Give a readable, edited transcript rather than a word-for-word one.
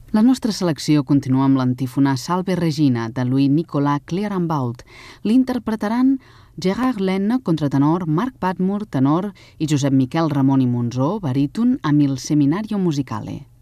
La nostra selecció continua amb l'antífona Salve Regina, de Louis-Nicolas Clérambault. L'interpretaran Gérard Lenne, contratenor, Marc Patmur, tenor, i Josep Miquel Ramon i Monzó, baríton, amb il Seminario Musicale.